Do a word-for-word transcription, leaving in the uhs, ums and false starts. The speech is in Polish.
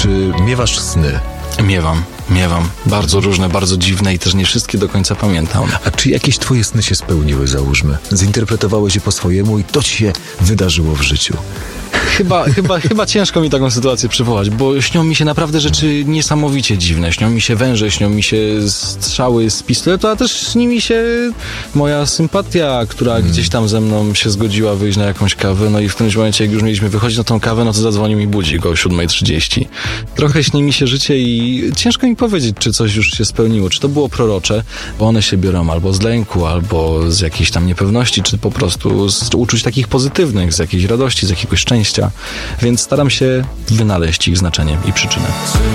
Czy miewasz sny? Miewam, miewam. Bardzo różne, bardzo dziwne i też nie wszystkie do końca pamiętam. A czy jakieś twoje sny się spełniły, załóżmy? Zinterpretowałeś je po swojemu i to ci się wydarzyło w życiu? Chyba, chyba, chyba ciężko mi taką sytuację przywołać, bo śnią mi się naprawdę rzeczy niesamowicie dziwne. Śnią mi się węże, śnią mi się strzały z pistoletu, a też śni mi się moja sympatia, która hmm. gdzieś tam ze mną się zgodziła wyjść na jakąś kawę, no i w którymś momencie, jak już mieliśmy wychodzić na tą kawę, no to zadzwonił mi budzik o siódma trzydzieści. Trochę śni mi się życie i ciężko mi powiedzieć, czy coś już się spełniło, czy to było prorocze, bo one się biorą albo z lęku, albo z jakiejś tam niepewności, czy po prostu z uczuć takich pozytywnych, z jakiejś radości, z jakiegoś szczęścia. Więc staram się wynaleźć ich znaczenie i przyczynę.